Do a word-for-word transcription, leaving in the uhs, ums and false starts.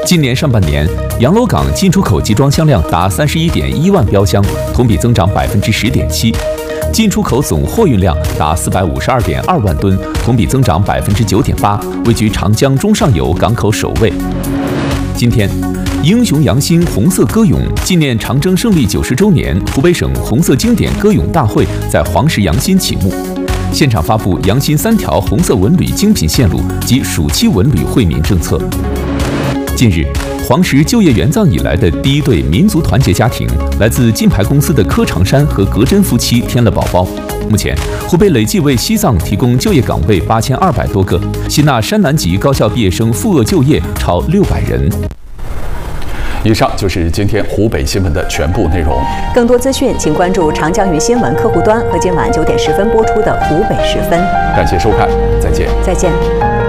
今年上半年，洋楼港进出口集装箱量达三十一点一万标箱，同比增长百分之十点七；进出口总货运量达四百五十二点二万吨，同比增长百分之九点八，位居长江中上游港口首位。今天，英雄扬心红色歌咏纪念长征胜利九十周年，湖北省红色经典歌咏大会在黄石扬心启幕。现场发布扬心三条红色文旅精品线路及暑期文旅惠民政策。近日，黄石就业援藏以来的第一对民族团结家庭，来自金牌公司的柯长山和葛真夫妻添了宝宝。目前，湖北累计为西藏提供就业岗位八千二百多个，吸纳山南籍高校毕业生赴鄂就业超六百人。 以上就是今天湖北新闻的全部内容。 更多资讯，请关注长江云新闻客户端和今晚九点十分播出的湖北时分。 感谢收看，再见。 再见。